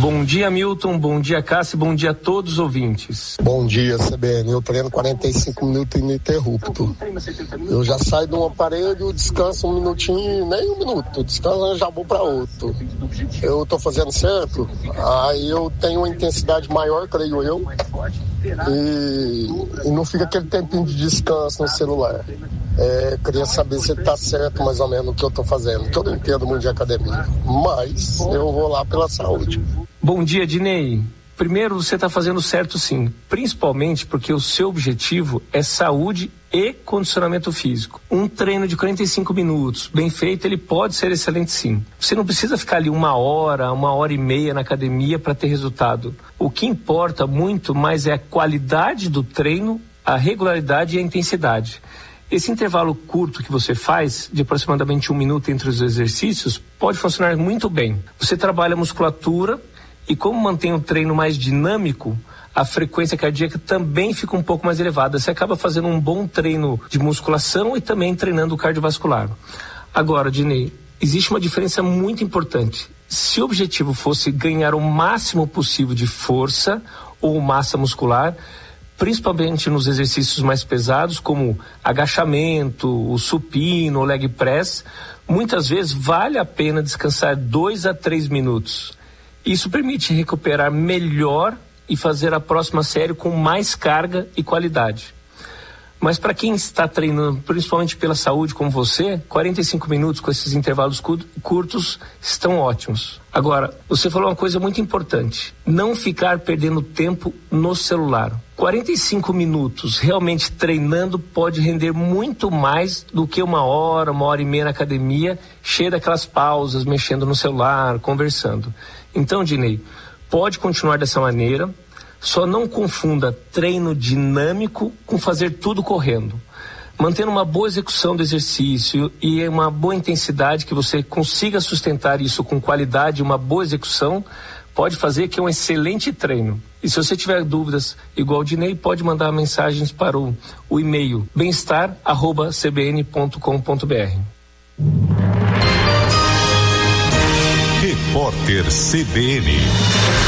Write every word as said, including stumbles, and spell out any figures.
Bom dia, Milton, bom dia, Cássio, bom dia a todos os ouvintes. Bom dia, C B N. Eu treino quarenta e cinco minutos ininterrupto. Eu já saio de um aparelho, descanso um minutinho, nem um minuto, descanso e já vou para outro. Eu tô fazendo certo, aí eu tenho uma intensidade maior, creio eu, e, e não fica aquele tempinho de descanso no celular. É, queria saber se tá certo mais ou menos o que eu tô fazendo, que eu não entendo muito de academia, mas eu vou lá pela saúde. Bom dia, Dinei. Primeiro, você está fazendo certo sim, principalmente porque o seu objetivo é saúde e condicionamento físico. Um treino de quarenta e cinco minutos, bem feito, ele pode ser excelente sim. Você não precisa ficar ali uma hora, uma hora e meia na academia para ter resultado. O que importa muito mais é a qualidade do treino, a regularidade e a intensidade. Esse intervalo curto que você faz, de aproximadamente um minuto entre os exercícios, pode funcionar muito bem. Você trabalha a musculatura e como mantém o treino mais dinâmico, a frequência cardíaca também fica um pouco mais elevada. Você acaba fazendo um bom treino de musculação e também treinando o cardiovascular. Agora, Dinei, existe uma diferença muito importante. Se o objetivo fosse ganhar o máximo possível de força ou massa muscular, principalmente nos exercícios mais pesados, como agachamento, o supino, o leg press, muitas vezes vale a pena descansar dois a três minutos. Isso permite recuperar melhor e fazer a próxima série com mais carga e qualidade. Mas para quem está treinando, principalmente pela saúde como você, quarenta e cinco minutos com esses intervalos curtos estão ótimos. Agora, você falou uma coisa muito importante, não ficar perdendo tempo no celular. quarenta e cinco minutos realmente treinando pode render muito mais do que uma hora, uma hora e meia na academia, cheia daquelas pausas, mexendo no celular, conversando. Então, Dinei, pode continuar dessa maneira, só não confunda treino dinâmico com fazer tudo correndo. Mantendo uma boa execução do exercício e uma boa intensidade, que você consiga sustentar isso com qualidade e uma boa execução, pode fazer que é um excelente treino. E se você tiver dúvidas, igual o Dinei, pode mandar mensagens para o, o e-mail bem-estar arroba c b n ponto com ponto b r. Repórter C B N.